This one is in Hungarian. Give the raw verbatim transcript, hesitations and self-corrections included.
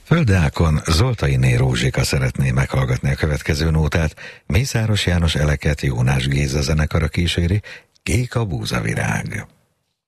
Földeákon Zoltainé Rózsika szeretné meghallgatni a következő nótát, Mészáros János Eleket Jónás Géza zenekara kíséri, Kék a búzavirág.